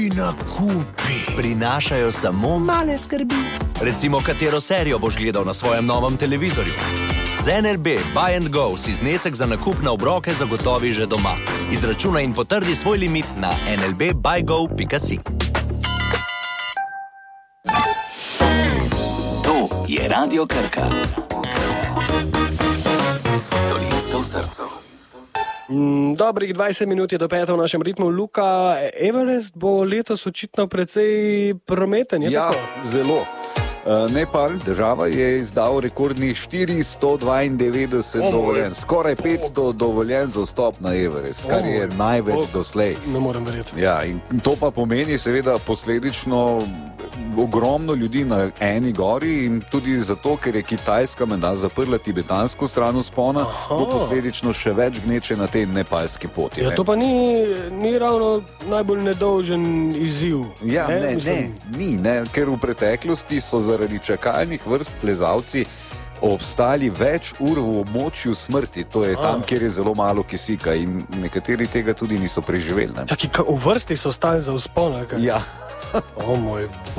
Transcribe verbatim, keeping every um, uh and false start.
nakupi prinašajo samo male skrbi. Recimo, katero serijo boš gledal na svojem novem televizorju. Z N L B Buy and Go si znesek za nakup na obroke zagotovi že doma. Izračunaj in potrdi svoj limit na en el be buy go pika si. To je Radio Krka. Dolenjska v srcu. Mm, dobrih dvajset minut je do pete v našem ritmu. Luka, Everest bo letos očitno precej prometen, je ja, tako? Zelo. Nepal, država, je izdal rekordnih štiristo dvaindevetdeset oh, dovoljenj, skoraj petsto dovoljenj za vstop na Everest, kar je oh, največ oh, doslej. Ne morem verjeti. Ja, in to pa pomeni seveda posledično ogromno ljudi na eni gori in tudi zato, ker je Kitajska menda zaprla tibetansko stran vzpona, bo posledično še več gneče na tej nepalski poti. Ja, ne? To pa ni, ni ravno najbolj nedolžen izziv. Ja, ne, ne, ne, ni, ne, ker v preteklosti so zaradi čakalnih vrst plezalci obstali več ur v območju smrti, to je tam, kjer je zelo malo kisika in nekateri tega tudi niso preživeli. Ne? Čaki, v vrsti so stali za vzpon? Ja. O moj